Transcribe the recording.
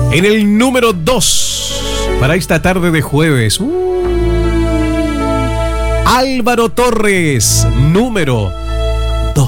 En el número 2, para esta tarde de jueves, Álvaro Torres, número